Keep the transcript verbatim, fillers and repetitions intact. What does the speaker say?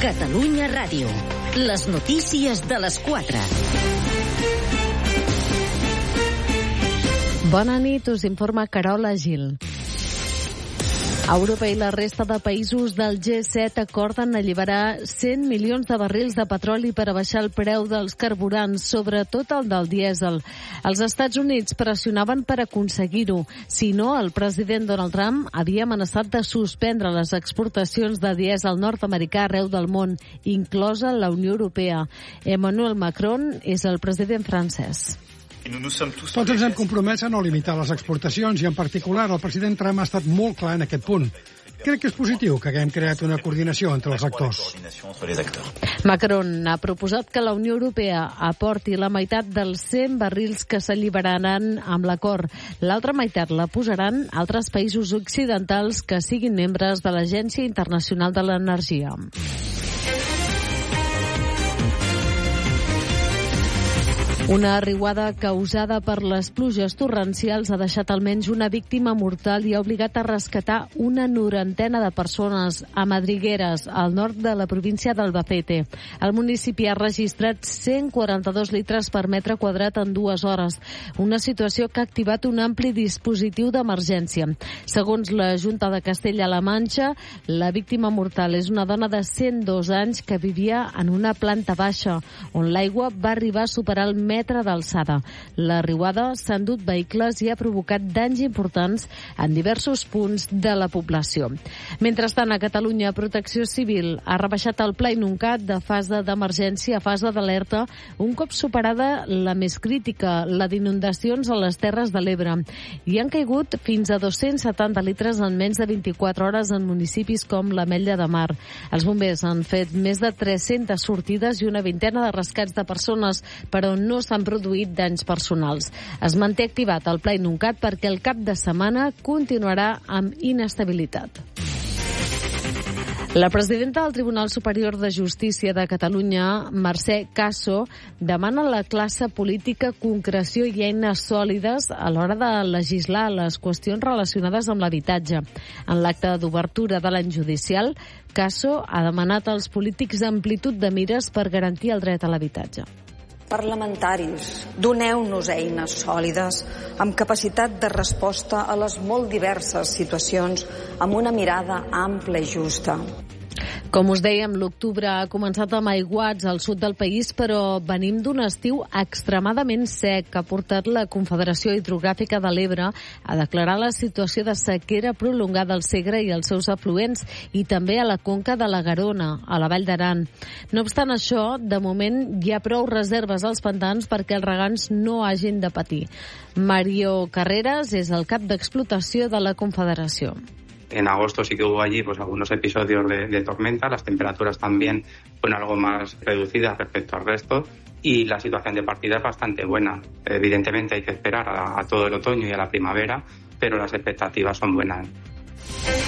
Catalunya Ràdio. Les notícies de les quatre. Bona nit, us informa Carola Gil. Europa i la resta de països del G set acorden alliberar cent milions de barrils de petroli per a baixar el preu dels carburants, sobretot el del dièsel. Els Estats Units pressionaven per aconseguir-ho. Si no, el president Donald Trump havia amenaçat de suspendre les exportacions de dièsel nord-americà arreu del món, inclosa la Unió Europea. Emmanuel Macron és el president francès. Tots ens hem compromès a no limitar les exportacions i, en particular, el president Trump ha estat molt clar en aquest punt. Crec que és positiu que haguem creat una coordinació entre els actors. Macron ha proposat que la Unió Europea aporti la meitat dels cent barrils que s'alliberaran amb l'acord. L'altra meitat la posaran altres països occidentals que siguin membres de l'Agència Internacional de l'Energia. Una riuada causada per les pluges torrencials ha deixat almenys una víctima mortal i ha obligat a rescatar una norantena de persones a Madrigueres, al nord de la província d'Albacete. El municipi ha registrat cent quaranta-dos litres per metre quadrat en dues hores, una situació que ha activat un ampli dispositiu d'emergència. Segons la Junta de Castella-La Manxa, la víctima mortal és una dona de cent dos anys que vivia en una planta baixa, on l'aigua va arribar a superar el metre d'alçada. La riuada s'ha endut vehicles i ha provocat danys importants en diversos punts de la població. Mentrestant, a Catalunya, Protecció Civil ha rebaixat el Pla Inuncat de fase d'emergència a fase d'alerta un cop superada la més crítica, la d'inundacions a les Terres de l'Ebre. Hi han caigut fins a dos-cents setanta litres en menys de vint-i-quatre hores en municipis com l'Ametlla de Mar. Els bombers han fet més de tres-centes sortides i una vintena de rescats de persones, però no s'han produït danys personals. Es manté activat el Pla Inuncat perquè el cap de setmana continuarà amb inestabilitat. La presidenta del Tribunal Superior de Justícia de Catalunya, Mercè Caso, demana a la classe política concreció i eines sòlides a l'hora de legislar les qüestions relacionades amb l'habitatge. En l'acte d'obertura de l'any judicial, Caso ha demanat als polítics amplitud de mires per garantir el dret a l'habitatge. Parlamentaris, doneu-nos eines sòlides amb capacitat de resposta a les molt diverses situacions amb una mirada ampla i justa. Com us dèiem, l'octubre ha començat amb aiguats al sud del país, però venim d'un estiu extremadament sec que ha portat la Confederació Hidrogràfica de l'Ebre a declarar la situació de sequera prolongada al Segre i als seus afluents i també a la conca de la Garona, a la Vall d'Aran. No obstant això, de moment hi ha prou reserves als pantans perquè els regants no hagin de patir. Mario Carreras és el cap d'explotació de la Confederació. En agosto sí que hubo allí pues algunos episodios de, de tormenta, las temperaturas también fueron algo más reducidas respecto al resto y la situación de partida es bastante buena. Evidentemente hay que esperar a, a todo el otoño y a la primavera, pero las expectativas son buenas.